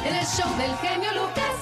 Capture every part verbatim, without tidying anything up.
en el show del genio Lucas.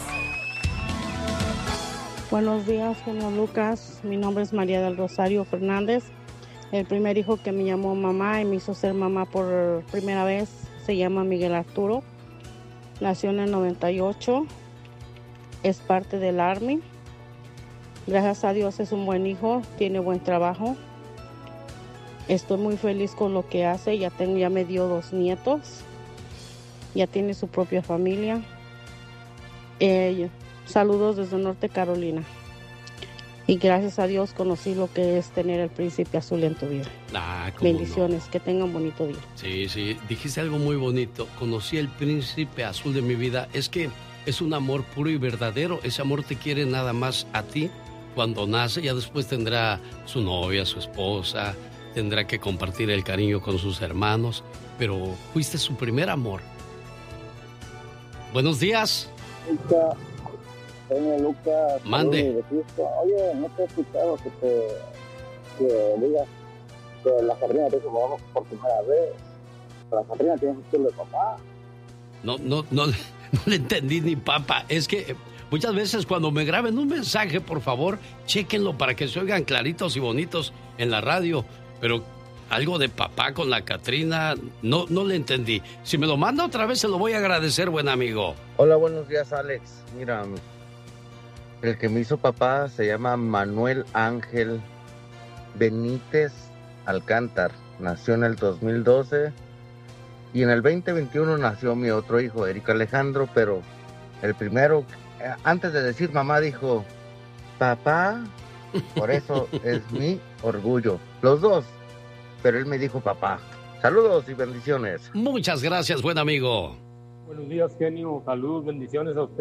Buenos días, genio Lucas. Mi nombre es María del Rosario Fernández. El primer hijo que me llamó mamá y me hizo ser mamá por primera vez se llama Miguel Arturo. Nació en el noventa y ocho. Es parte del Army. Gracias a Dios es un buen hijo, tiene buen trabajo. Estoy muy feliz con lo que hace. Ya tengo, ya me dio dos nietos. Ya tiene su propia familia. Eh, saludos desde Norte Carolina. Y gracias a Dios conocí lo que es tener el príncipe azul en tu vida. Ah, ¿cómo bendiciones, no? Que tengan bonito día. Sí, sí, dijiste algo muy bonito. Conocí el príncipe azul de mi vida. Es que es un amor puro y verdadero. Ese amor te quiere nada más a ti cuando nace. Ya después tendrá su novia, su esposa, tendrá que compartir el cariño con sus hermanos. Pero fuiste su primer amor. Buenos días. Genio Lucas. Mande. Oye, no te he escuchado que te que digas que la Catrina te dijo vamos por primera vez. La Catrina tiene un estilo de papá. No, no, no, no le entendí ni papa. Es que muchas veces cuando me graben un mensaje, por favor, chéquenlo para que se oigan claritos y bonitos en la radio. Pero algo de papá con la Catrina, no, no le entendí. Si me lo manda otra vez, se lo voy a agradecer, buen amigo. Hola, buenos días, Alex. Mira, el que me hizo papá se llama Manuel Ángel Benítez Alcántar. Nació en el dos mil doce y en el veinte veintiuno nació mi otro hijo, Eric Alejandro, pero el primero, antes de decir mamá, dijo papá. Por eso es mi orgullo. Los dos, pero él me dijo papá. Saludos y bendiciones. Muchas gracias, buen amigo. Buenos días, genio. Salud, bendiciones a usted.